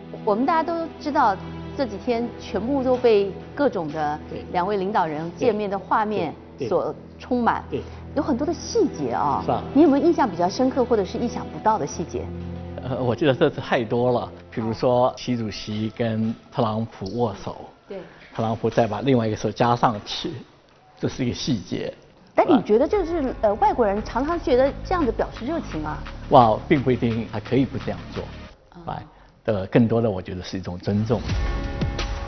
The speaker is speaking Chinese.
我们大家都知道，这几天全部都被各种的两位领导人见面的画面所充满，有很多的细节啊。 是啊。 你有没有印象比较深刻或者是意想不到的细节？ 我记得这次太多了，比如说习主席跟特朗普握手， 对， 特朗普再把另外一个手加上去，这是一个细节。 但你觉得就是外国人常常觉得这样的表示热情啊？ 哇，并不一定，还可以不这样做，更多的我觉得是一种尊重。